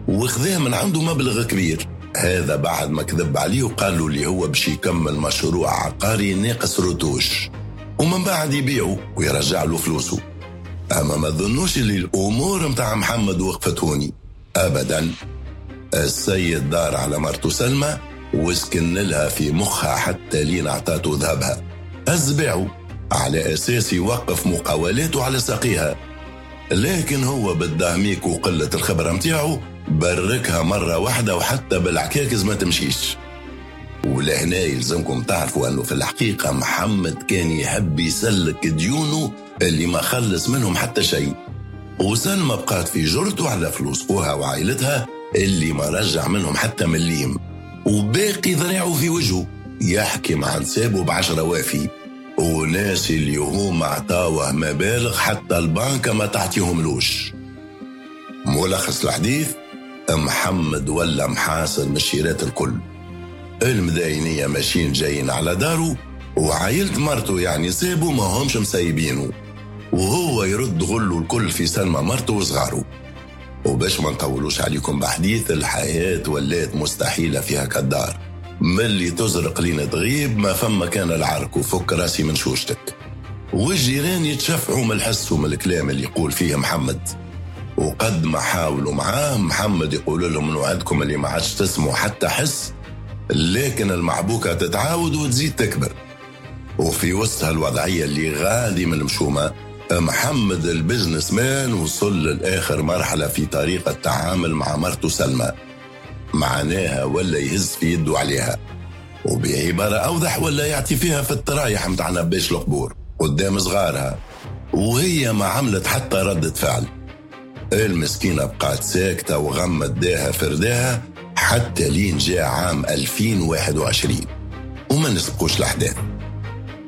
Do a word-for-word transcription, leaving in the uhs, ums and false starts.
وخذاه من عنده مبلغ كبير. هذا بعد ما كذب عليه وقالوا لي هو باش يكمل مشروع عقاري ناقص رتوش، ومن بعد يبيعه ويرجع له فلوسه. أما ما ظنوش اللي الأمور متاع محمد وقفت هوني أبدا. السيد دار على مرته سلمى وسكن لها في مخها حتى لين اعطاته ذهبها. أزبعه على أساس يوقف مقاولاته على ساقيها، لكن هو بالدهميك وقلة الخبرة متاعه بركها مرة واحدة وحتى بالعكاكز ما تمشيش. ولهنا يلزمكم تعرفوا أنه في الحقيقة محمد كان يحب يسلك ديونه اللي ما خلص منهم حتى شيء، وسلمى بقات في جرته على فلوس أخوها وعائلتها اللي ما رجع منهم حتى مليم، وباقي ذراعه في وجهه يحكي مع نسابه بعشرة وافي، وناس اللي هم اعطاوه مبالغ حتى البنك ما تعطيهم لوش. ملخص الحديث: محمد ولا محاصر مشيرات الكل، المداينية ماشيين جايين على داره، وعائلة مرته يعني سابوا ما همش مسايبينه، وهو يرد غله الكل في سلمى مرته وصغاره. وباش ما نطولوش عليكم بحديث، الحياة ولات مستحيلة فيها كالدار، ملي تزرق لين تغيب ما فما كان العرك وفك راسي من شوشتك. والجيران يتشفعوا من الحس ومن الكلام اللي يقول فيه محمد، وقد ما حاولوا معاه محمد يقول لهم انه عندكم اللي ما عادش تسمعوا حتى حس، لكن المعبوكة تتعاود وتزيد تكبر. وفي وسط هالوضعية اللي غادي من مشومة، محمد البزنس مان وصل للآخر مرحلة في طريقة التعامل مع مرته سلمى، معناها ولا يهز في يده عليها، وبعبارة أوضح ولا يعطي فيها في الترايح متاعنا باش القبور قدام صغارها، وهي ما عملت حتى ردة فعل. المسكينة بقات ساكتة وغمت داها فرداها حتى لين جاء عام ألفين وواحد وعشرين، وما نسبقوش الأحداث.